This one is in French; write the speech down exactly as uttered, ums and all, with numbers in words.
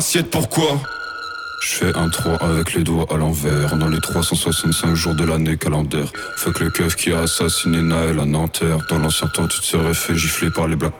Assiette pourquoi? Je fais un trois avec les doigts à l'envers. Pendant les trois cent soixante-cinq jours de l'année calendaire. Fuck le keuf qui a assassiné Naël à Nanterre. Dans l'ancien temps tu te serais fait gifler par les Black